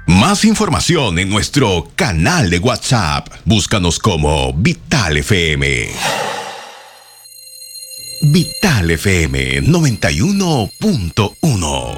Más información en nuestro canal de WhatsApp. Búscanos como Vital FM. Vital FM 91.1.